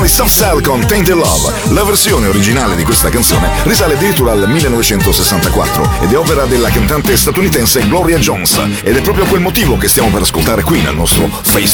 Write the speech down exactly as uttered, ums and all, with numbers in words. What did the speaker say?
Soft Cell con Tainted Love. La versione originale di questa canzone risale addirittura al millenovecentosessantaquattro ed è opera della cantante statunitense Gloria Jones, ed è proprio quel motivo che stiamo per ascoltare qui nel nostro Face